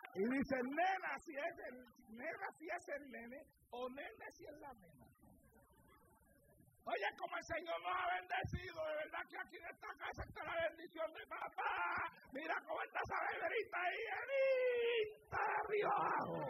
Y dice, nena si es el nene, o nene si es la nena. Oye, como el Señor nos ha bendecido, de verdad que aquí en esta casa está la bendición de papá. Mira cómo está esa beberita ahí, Anita, arriba abajo.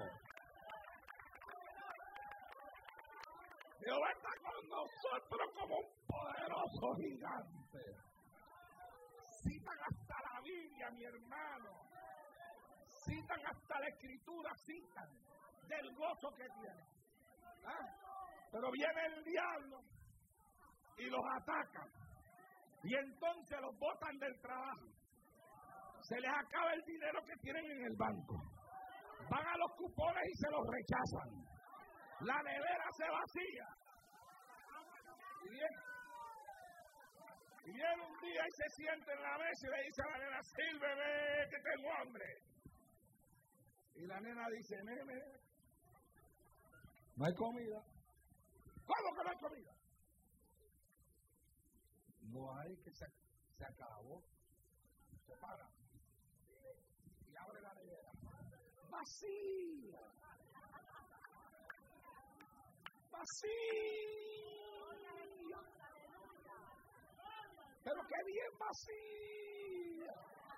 Dios está con nosotros como un poderoso gigante. Citan hasta la Biblia, mi hermano. Citan hasta la Escritura, citan del gozo que tienen. ¿Ah? Pero viene el diablo y los atacan. Y entonces los botan del trabajo. Se les acaba el dinero que tienen en el banco. Van a los cupones y se los rechazan. La nevera se vacía. Y viene un día y se sienta en la mesa y le dice a la nena, sírveme que tengo hambre. Y la nena dice, nene, no hay comida. ¿Cómo que no hay comida? No hay, que se acabó. Se para. Y abre la nevera. Vacía. Vacía. Pero qué bien vacía.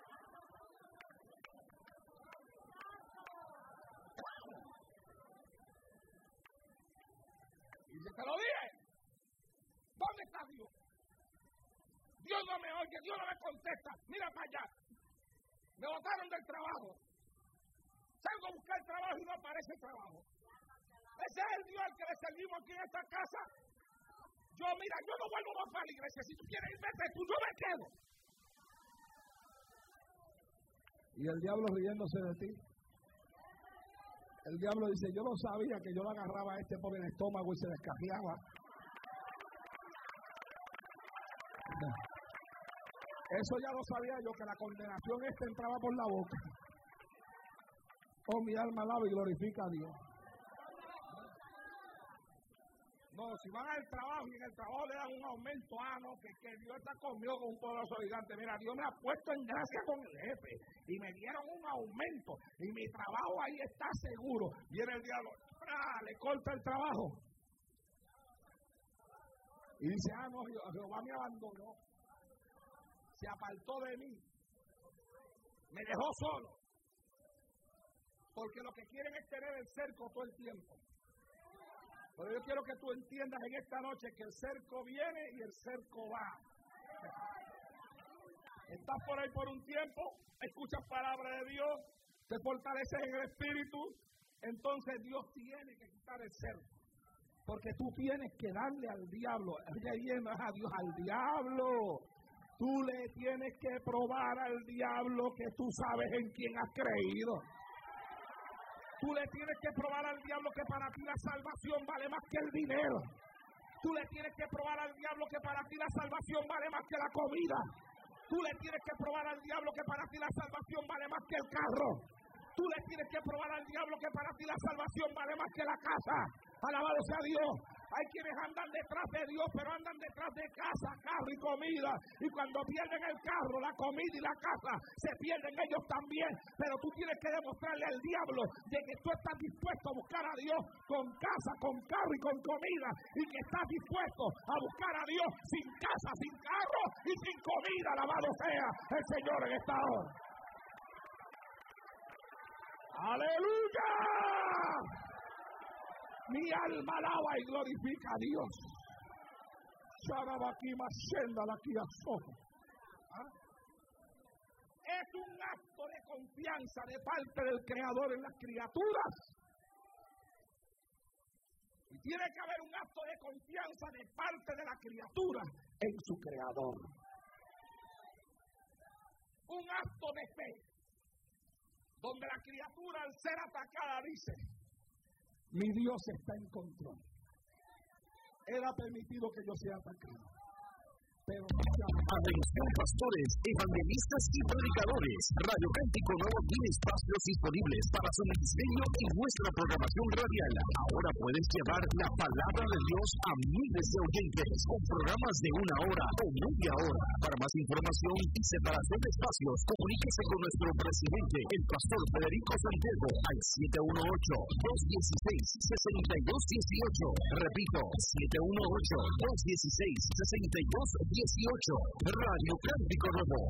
Y dice, te lo dije. ¿Dónde está Dios? Dios no me oye, Dios no me contesta. Mira para allá. Me botaron del trabajo. Salgo a buscar trabajo y no aparece trabajo. Ese es el Dios al que le servimos aquí en esta casa. Yo, mira, yo no vuelvo más para la iglesia. Si tú quieres irme, tú, yo me quedo. Y el diablo riéndose de ti. El diablo dice, yo no sabía que yo lo agarraba a este por el estómago y se descarriaba. Eso ya lo sabía yo, que la condenación entraba por la boca. Oh, mi alma alaba y glorifica a Dios. No, si van al trabajo y en el trabajo le dan un aumento, no, que Dios está conmigo con un poderoso gigante. Mira, Dios me ha puesto en gracia con el jefe y me dieron un aumento y mi trabajo ahí está seguro. Viene el diablo, le corta el trabajo. Y dice, no, Jehová me abandonó. Se apartó de mí. Me dejó solo. Porque lo que quieren es tener el cerco todo el tiempo. Pero yo quiero que tú entiendas en esta noche que el cerco viene y el cerco va. Estás por ahí por un tiempo, escuchas palabra de Dios, te fortaleces en el espíritu, entonces Dios tiene que quitar el cerco. Porque tú tienes que darle al diablo, a Dios, al diablo. Tú le tienes que probar al diablo que tú sabes en quién has creído. Tú le tienes que probar al diablo que para ti la salvación vale más que el dinero. Tú le tienes que probar al diablo que para ti la salvación vale más que la comida. Tú le tienes que probar al diablo que para ti la salvación vale más que el carro. Tú le tienes que probar al diablo que para ti la salvación vale más que la casa. Alabado sea Dios. Hay quienes andan detrás de Dios, pero andan detrás de casa, carro y comida. Y cuando pierden el carro, la comida y la casa, se pierden ellos también. Pero tú tienes que demostrarle al diablo de que tú estás dispuesto a buscar a Dios con casa, con carro y con comida. Y que estás dispuesto a buscar a Dios sin casa, sin carro y sin comida. Alabado sea el Señor en esta hora. ¡Aleluya! Mi alma alaba y glorifica a Dios. Es un acto de confianza de parte del Creador en las criaturas. Y tiene que haber un acto de confianza de parte de la criatura en su Creador. Un acto de fe, donde la criatura al ser atacada dice, mi Dios está en control. Él ha permitido que yo sea atacado. Pero atención, pastores, evangelistas y predicadores. Radio Cántico Nuevo tiene espacios disponibles para su ministerio y nuestra programación radial. Ahora puedes llevar la palabra de Dios a miles de oyentes con programas de 1 hora o media hora. Para más información y separación de espacios, comunícate Comuníquese con nuestro presidente, el pastor Federico Santiago, al 718-216-6218. Repito, 718-216-6218. Radio Cántico Nuevo.